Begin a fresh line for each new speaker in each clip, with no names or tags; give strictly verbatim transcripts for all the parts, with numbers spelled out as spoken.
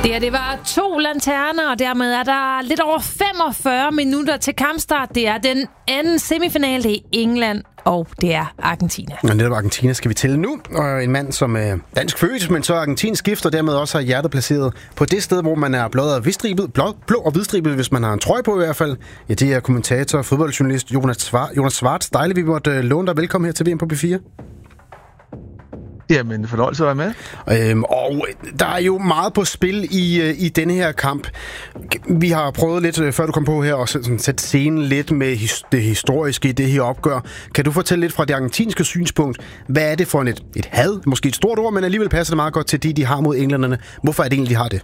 Det her, det var to lanterner, og dermed er der lidt over femogfyrre minutter til kampstart. Det er den anden semifinale, det er England, og det er Argentina.
Og netop Argentina skal vi til nu. Og en mand, som er dansk født, men så argentinsk gift, og dermed også har hjertet placeret på det sted, hvor man er blå og hvidstribet, blå, blå og hvidstribet, hvis man har en trøje på i hvert fald. Ja, det er kommentator og fodboldjournalist Jonas Schwartz. Jonas Schwartz, dejligt, vi måtte låne dig. Velkommen her til V M på B fire.
Jamen, fornøjelse at være
med. Øhm, og der er jo meget på spil i, i denne her kamp. Vi har prøvet lidt, før du kom på her, at sætte scenen lidt med his, det historiske i det her opgør. Kan du fortælle lidt fra det argentinske synspunkt? Hvad er det for et, et had? Måske et stort ord, men alligevel passer det meget godt til de, de har mod englænderne. Hvorfor er det egentlig, de har det?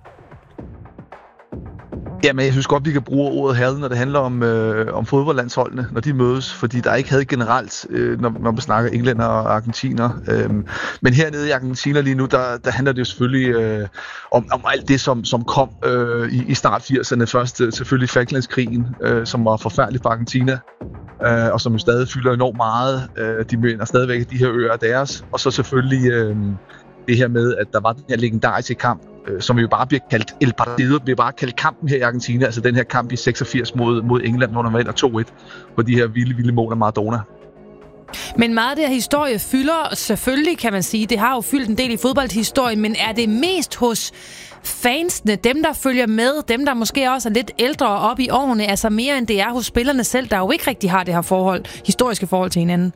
Jamen, jeg synes godt, vi kan bruge ordet had, når det handler om, øh, om fodboldlandsholdene, når de mødes, fordi der er ikke had generelt, øh, når, når man snakker englænder og argentiner. Øh, men hernede i Argentina lige nu, der, der handler det jo selvfølgelig øh, om, om alt det, som, som kom øh, i, i start firserne. Først øh, selvfølgelig Falklandskrigen, øh, som var forfærdelig for Argentina, øh, og som jo stadig fylder enormt meget. Øh, de mener stadigvæk, at de her øer er deres. Og så selvfølgelig øh, det her med, at der var den her legendariske kamp, som jo bare bliver kaldt El Partido, bliver bare kaldt kampen her i Argentina, altså den her kamp i seksogfirs mod, mod England, hvor der var to et på de her vilde, vilde mål af Maradona.
Men meget af det her historie fylder selvfølgelig, kan man sige, det har jo fyldt en del i fodboldhistorien, men er det mest hos fansene, dem der følger med, dem der måske også er lidt ældre op i årene, altså mere end det er hos spillerne selv, der jo ikke rigtig har det her forhold, historiske forhold til hinanden?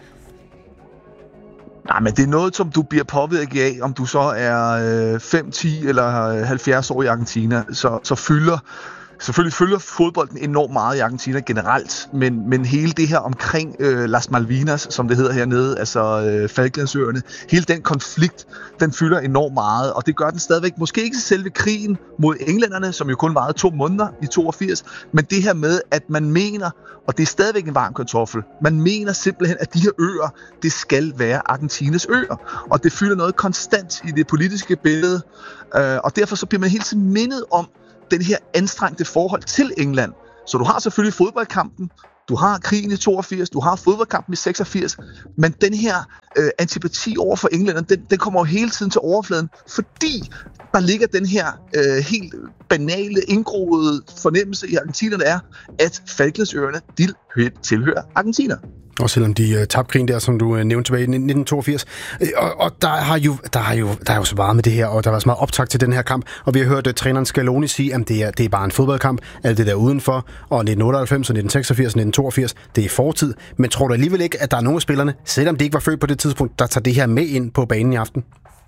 Nej, men det er noget, som du bliver påvirket af, om du så er øh, fem, ti eller halvfjerds år i Argentina, så, så fylder Selvfølgelig følger fodbolden enormt meget i Argentina generelt, men, men hele det her omkring øh, Las Malvinas, som det hedder hernede, altså øh, Falklandsøerne, hele den konflikt, den fylder enormt meget, og det gør den stadigvæk, måske ikke selve krigen mod englænderne, som jo kun varede to måneder i toogfirs, men det her med, at man mener, og det er stadigvæk en varm kartoffel, man mener simpelthen, at de her øer, det skal være Argentinas øer, og det fylder noget konstant i det politiske billede, øh, og derfor så bliver man hele tiden mindet om, den her anstrengte forhold til England. Så du har selvfølgelig fodboldkampen, du har krigen i toogfirs, du har fodboldkampen i seksogfirs, men den her øh, antipati over for englænderne, den, den kommer jo hele tiden til overfladen, fordi der ligger den her øh, helt banale, indgroede fornemmelse i argentinerne er, at Falklandsøerne, de tilhører Argentina.
Og selvom de uh, tabte krigen der, som du uh, nævnte tilbage i nitten toogfirs. Uh, og og der, har jo, der, har jo, der er jo så meget med det her, og der var så meget optakt til den her kamp. Og vi har hørt uh, træneren Scaloni sige, at det er, det er bare en fodboldkamp. Alt det der udenfor. Og nitten otteoghalvfems, og nitten seksogfirs, og nitten toogfirs, det er fortid. Men tror du alligevel ikke, at der er nogle af spillerne, selvom de ikke var født på det tidspunkt, der tager det her med ind på banen i aften?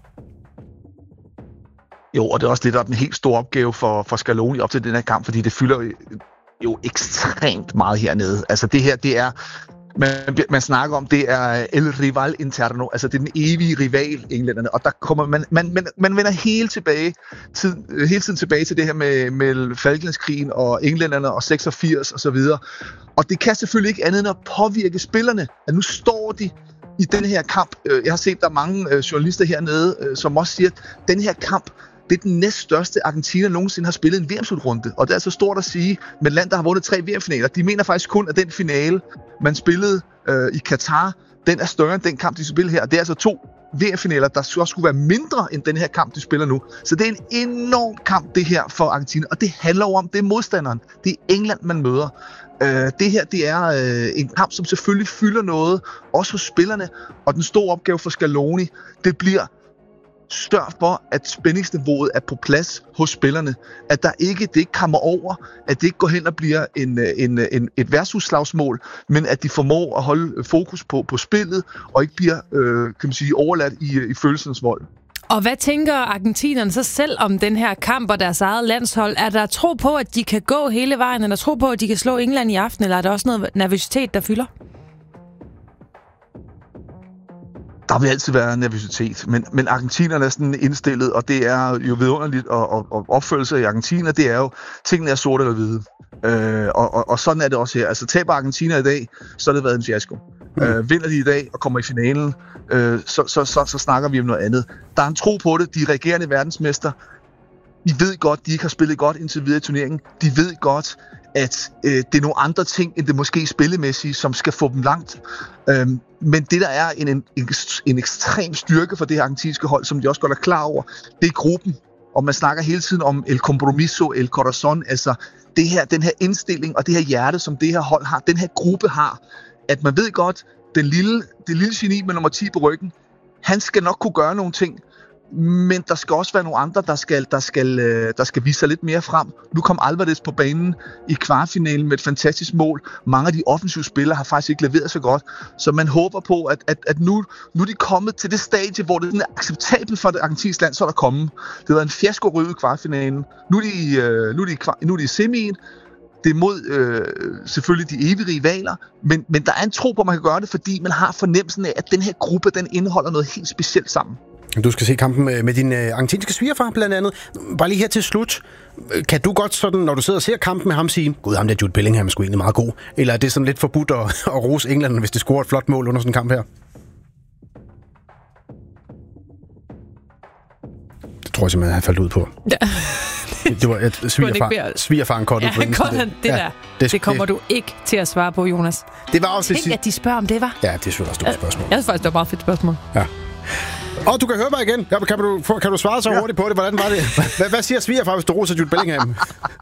Jo, og det er også det, der er den helt store opgave for, for Scaloni op til den her kamp, fordi det fylder jo, jo ekstremt meget hernede. Altså det her, det er... Man, man snakker om, det er El Rival Interno, altså det er den evige rival, englænderne, og der kommer man, man, man, man vender hele, tilbage, tid, hele tiden tilbage til det her med, med Falklandskrigen og englænderne og seksogfirs og så videre. Og det kan selvfølgelig ikke andet end at påvirke spillerne, at nu står de i den her kamp. Jeg har set, der er mange journalister hernede, som også siger, at den her kamp, det er den næststørste Argentina nogensinde har spillet en V M-slutrunde. Og det er altså stort at sige, med et land, der har vundet tre V M-finaler. De mener faktisk kun, at den finale, man spillede øh, i Katar, den er større end den kamp, de spiller her. Og det er altså to V M-finaler, der også skulle være mindre end den her kamp, de spiller nu. Så det er en enorm kamp, det her for Argentina. Og det handler jo om, det er modstanderen. Det er England, man møder. Øh, det her, det er øh, en kamp, som selvfølgelig fylder noget, også hos spillerne. Og den store opgave for Scaloni, det bliver sørg for, at spændingsniveauet er på plads hos spillerne. At der ikke, det ikke kommer over, at det ikke går hen og bliver en, en, en, et værtshusslagsmål, men at de formår at holde fokus på, på spillet, og ikke bliver øh, kan man sige, overladt i, i følelsens vold.
Og hvad tænker argentinerne så selv om den her kamp og deres eget landshold? Er der tro på, at de kan gå hele vejen, eller tro på, at de kan slå England i aften, eller er der også noget nervøsitet, der fylder?
Der vil altid være nervøsitet, men, men argentinerne er sådan indstillet, og det er jo vidunderligt, og, og, og opførelse i Argentina, det er jo, tingene er sorte eller hvide. Øh, og, og, og sådan er det også her. Altså taber Argentina i dag, så har det været en fiasko. Mm. Øh, vinder de i dag og kommer i finalen, øh, så, så, så, så snakker vi om noget andet. Der er en tro på det, de regerende verdensmester. De ved godt, de ikke har spillet godt indtil videre i turneringen. De ved godt, at øh, det er nogle andre ting, end det måske spillemæssige, som skal få dem langt. Øhm, men det, der er en, en, en ekstrem styrke for det her argentinske hold, som de også godt er klar over, det er gruppen. og man snakker hele tiden om el compromiso, el corazón, altså det her, den her indstilling og det her hjerte, som det her hold har, den her gruppe har, at man ved godt, den lille, det lille geni med nummer ti på ryggen, han skal nok kunne gøre nogle ting, men der skal også være nogle andre, der skal, der skal, der skal vise sig lidt mere frem. Nu kom Alvarez på banen i kvartfinalen med et fantastisk mål. Mange af de offensive spillere har faktisk ikke leveret så godt, så man håber på, at, at, at nu, nu er de kommet til det stadie, hvor det er acceptabelt for det argentinske land, så er der kommet. Det var en fiasko-rød i kvartfinalen. Nu er de, nu er de, nu er de i semien. Det er mod øh, selvfølgelig de evige rivaler, men, men der er en tro på, at man kan gøre det, fordi man har fornemmelsen af, at den her gruppe, den indeholder noget helt specielt sammen.
Du skal se kampen med, med din øh, argentinske svigerfar blandt andet. Bare lige her til slut. Kan du godt sådan, når du sidder og ser kampen med ham, sige, gud, ham der Jude Bellingham er sgu egentlig meget god? Eller er det sådan lidt forbudt at, at rose England, hvis de scorer et flot mål under sådan en kamp her? Det tror jeg simpelthen, han faldt ud på. Ja. Det var et svigerfar, svigerfaren kortet
ja, på det, det ja, der. Det, det kommer det, du ikke til at svare på, Jonas.
Det var også
Tænk, at de spørger om det, var.
Ja, det er selvfølgelig også et spørgsmål.
Jeg synes faktisk, det var meget fedt spørgsmål.
Ja. Og du kan høre mig igen. Ja, kan, du, kan du svare så hurtigt på det? Hvordan var det? Hvad, hvad siger svigerfar, hvis du roser Jude Bellingham?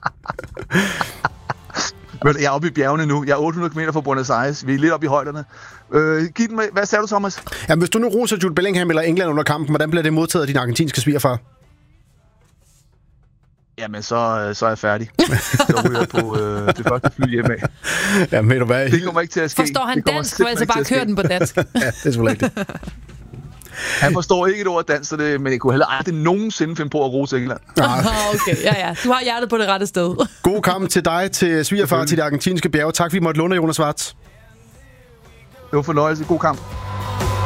Jeg er oppe i bjergene nu. Jeg er otte hundrede kilometer fra Buenos Aires. Vi er lidt oppe i højderne. Øh, giv den med. Hvad sagde du, Thomas?
Jamen, hvis du nu roser Jude Bellingham eller England under kampen, hvordan bliver det modtaget af din argentinske svigerfar?
Jamen, så, så er jeg færdig. Så ryger jeg på øh, det første fly hjemme af.
Jamen, ved du hvad?
Det kommer ikke til at ske.
Forstår han dansk, så altså bare køre den på dansk?
Ja, det er selvfølgelig rigtigt.
Han forstår ikke et ord dansk, så det, men jeg kunne heller aldrig nogensinde finde på at rose England.
Okay, ja, ja. Du har hjertet på det rette sted.
God kamp til dig, til svigerfar, til det argentinske bjerge. Tak, vi måtte låne, Jonas Schwartz.
Det var fornøjelse. God kamp.